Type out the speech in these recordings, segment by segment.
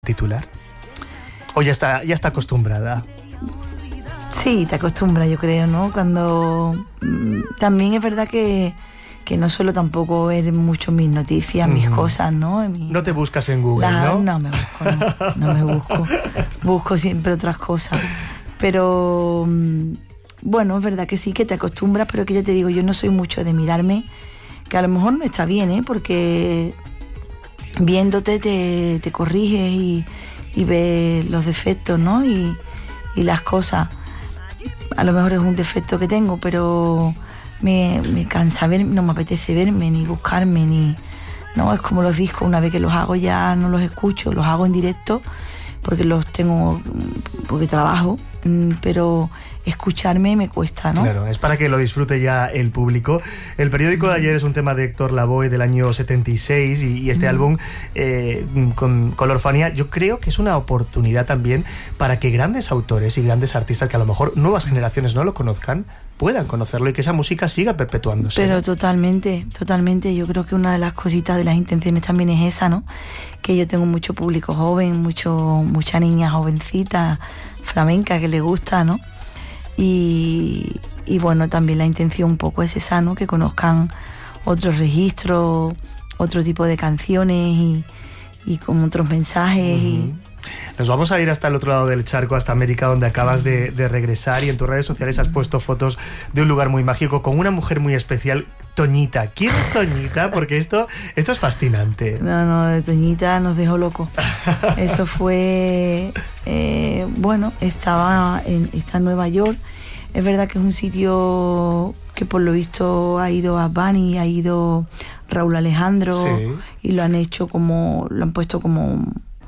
titular? ¿O ya está acostumbrada? Sí, te acostumbras, yo creo, ¿no? Cuando... También es verdad que no suelo tampoco ver mucho mis noticias, mis cosas, ¿no? No te buscas en Google, ¿no? No me busco, no me busco. Busco siempre otras cosas. Pero, bueno, es verdad que sí, que te acostumbras, pero que ya te digo, yo no soy mucho de mirarme, que a lo mejor no está bien, ¿eh? Porque viéndote te corriges y ves los defectos, ¿no? Y las cosas. A lo mejor es un defecto que tengo, pero me cansa verme, no me apetece verme, ni buscarme, ni... No, es como los discos, una vez que los hago ya no los escucho, los hago en directo, porque los tengo, porque trabajo, pero escucharme me cuesta, ¿no? Claro, es para que lo disfrute ya el público. El periódico de ayer es un tema de Héctor Lavoe del año 76 y este álbum con la orfanía, yo creo que es una oportunidad también para que grandes autores y grandes artistas que a lo mejor nuevas generaciones no lo conozcan, puedan conocerlo y que esa música siga perpetuándose. Pero totalmente, yo creo que una de las cositas de las intenciones también es esa, ¿no? Que yo tengo mucho público joven, mucha niña jovencita, flamenca, que le gusta, ¿no? Y bueno, también la intención un poco es esa, ¿no? Que conozcan otros registros, otro tipo de canciones y con otros mensajes. Nos vamos a ir hasta el otro lado del charco, hasta América, donde acabas de regresar, y en tus redes sociales has puesto fotos de un lugar muy mágico con una mujer muy especial, Toñita. ¿Quién es Toñita? Porque esto es fascinante. No, de Toñita nos dejó locos. Eso fue... bueno, está en Nueva York. Es verdad que es un sitio que por lo visto ha ido a Bunny, ha ido Raúl Alejandro, sí. Y lo han puesto como...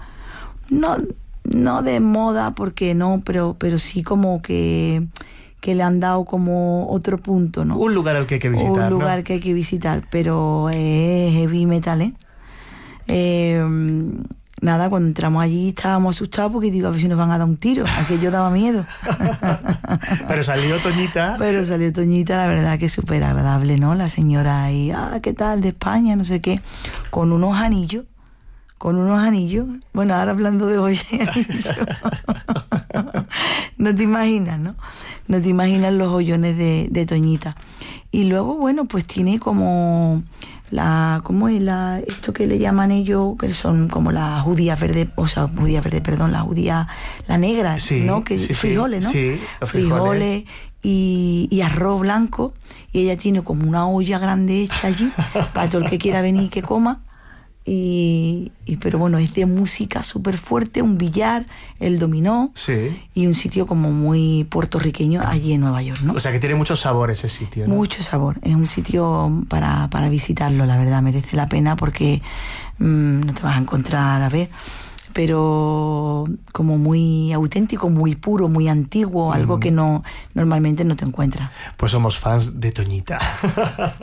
No de moda, porque no, pero sí como que le han dado como otro punto, ¿no? Un lugar al que hay que visitar, Un lugar, ¿no? Que hay que visitar, pero es heavy metal, Nada, cuando entramos allí estábamos asustados porque digo, a ver si nos van a dar un tiro. Aquello daba miedo. Pero salió Toñita. La verdad que es súper agradable, ¿no? La señora ahí, ¿qué tal? De España, no sé qué. Con unos anillos. Bueno, ahora hablando de hoy, no te imaginas, ¿no? No te imaginas los joyones de Toñita. Y luego, bueno, pues tiene como esto que le llaman ellos, que son como las judías verdes, la negra, sí, ¿no? Que sí, frijoles, ¿no? Sí, frijoles y arroz blanco, y ella tiene como una olla grande hecha allí para todo el que quiera venir y que coma. Pero bueno, es de música súper fuerte, un billar, el dominó, sí. Y un sitio como muy puertorriqueño allí en Nueva York, ¿no? O sea que tiene mucho sabor ese sitio, ¿no? Mucho sabor, es un sitio para visitarlo, la verdad, merece la pena porque no te vas a encontrar, pero como muy auténtico, muy puro, muy antiguo, algo que normalmente no te encuentras. Pues somos fans de Toñita.